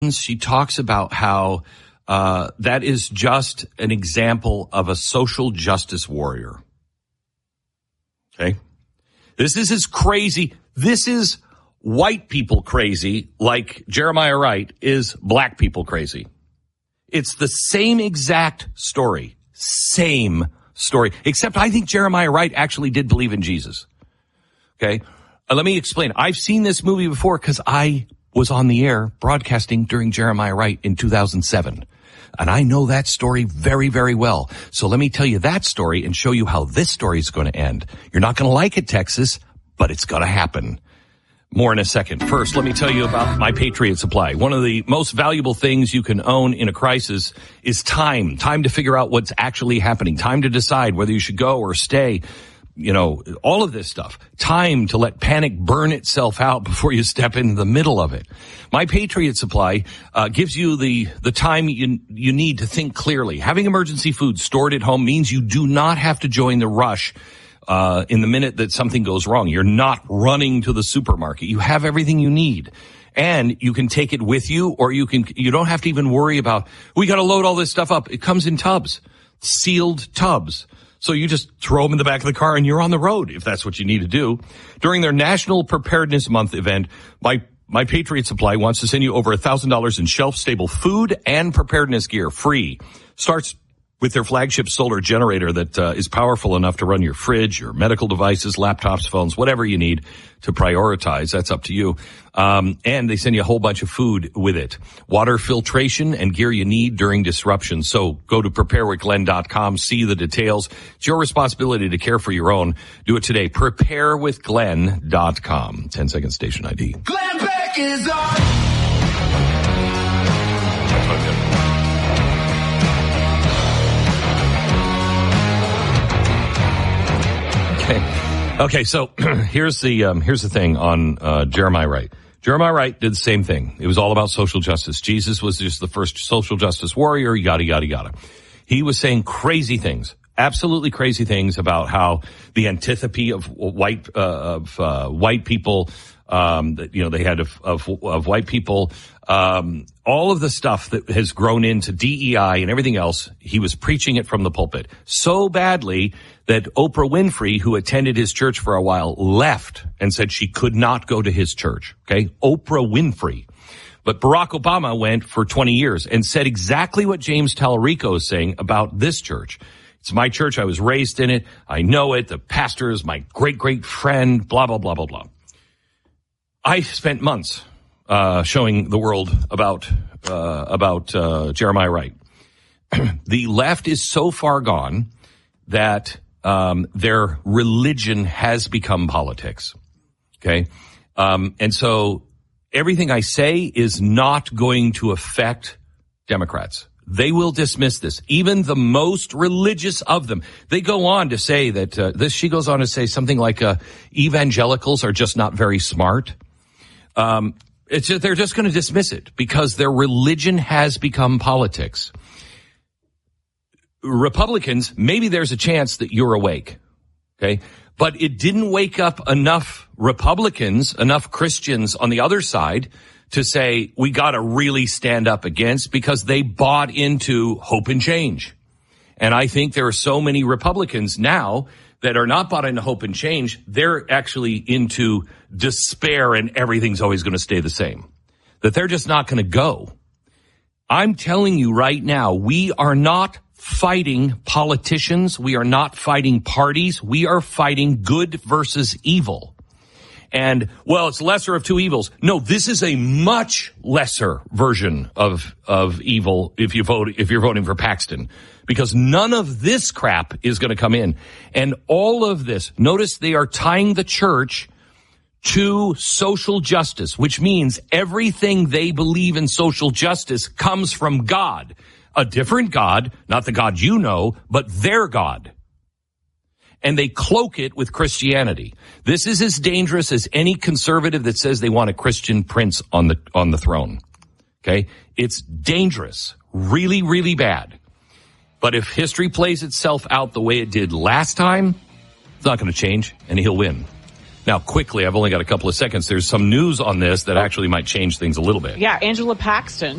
She talks about how that is just an example of a social justice warrior. Okay? This is as crazy. This is white people crazy, like Jeremiah Wright is black people crazy. It's the same exact story. Same story. Except I think Jeremiah Wright actually did believe in Jesus. Okay? Let me explain. I've seen this movie before because I was on the air broadcasting during Jeremiah Wright in 2007. And I know that story very, very well. So let me tell you that story and show you how this story is going to end. You're not going to like it, Texas, but it's going to happen. More in a second. First, let me tell you about My Patriot Supply. One of the most valuable things you can own in a crisis is time. Time to figure out what's actually happening. Time to decide whether you should go or stay. You know, all of this stuff. Time to let panic burn itself out before you step into the middle of it. My Patriot Supply gives you the time you need to think clearly. Having emergency food stored at home means you do not have to join the rush in the minute that something goes wrong. You're not running to the supermarket. You have everything you need. And you can take it with you, or you don't have to even worry about, we got to load all this stuff up. It comes in tubs, sealed tubs. So you just throw them in the back of the car and you're on the road if that's what you need to do. During their National Preparedness Month event, My Patriot Supply wants to send you over $1,000 in shelf-stable food and preparedness gear free. Starts with their flagship solar generator that is powerful enough to run your fridge, your medical devices, laptops, phones, whatever you need to prioritize. That's up to you. And they send you a whole bunch of food with it. Water filtration and gear you need during disruption. So go to preparewithglenn.com, see the details. It's your responsibility to care for your own. Do it today. Preparewithglenn.com. 10-second station ID. Glenn Beck is on. Okay, so here's the thing on Jeremiah Wright. Jeremiah Wright did the same thing. It was all about social justice. Jesus was just the first social justice warrior, yada, yada, yada. He was saying crazy things, absolutely crazy things about how the antipathy of white people, they had of white people, all of the stuff that has grown into DEI and everything else, he was preaching it from the pulpit so badly that Oprah Winfrey, who attended his church for a while, left and said she could not go to his church. Okay. Oprah Winfrey. But Barack Obama went for 20 years and said exactly what James Tallarico is saying about this church. It's my church. I was raised in it. I know it. The pastor is my great, great friend, blah, blah, blah, blah, blah. I spent months showing the world about Jeremiah Wright. The left is so far gone that their religion has become politics. Okay, and so everything I say is not going to affect Democrats. They will dismiss this. Even the most religious of them. They go on to say that she goes on to say something like evangelicals are just not very smart. They're just going to dismiss it because their religion has become politics. Republicans, maybe there's a chance that you're awake. Okay. But it didn't wake up enough Republicans, enough Christians on the other side to say we got to really stand up against, because they bought into hope and change. And I think there are so many Republicans now that are not bought into hope and change. They're actually into despair and everything's always going to stay the same. That they're just not going to go. I'm telling you right now, we are not fighting politicians. We are not fighting parties. We are fighting good versus evil. And, well, it's lesser of two evils. No, this is a much lesser version of evil if you're voting for Paxton, because none of this crap is going to come in. And all of this, notice they are tying the church to social justice, which means everything they believe in social justice comes from God. A different God, not the God you know, but their God. And they cloak it with Christianity. This is as dangerous as any conservative that says they want a Christian prince on the throne. Okay? It's dangerous. Really, really bad. But if history plays itself out the way it did last time, it's not going to change, and he'll win. Now, quickly, I've only got a couple of seconds. There's some news on this that actually might change things a little bit. Yeah, Angela Paxton